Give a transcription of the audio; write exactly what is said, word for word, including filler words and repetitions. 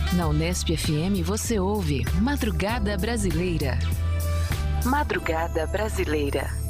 Na Unesp F M você ouve Madrugada Brasileira. Madrugada Brasileira.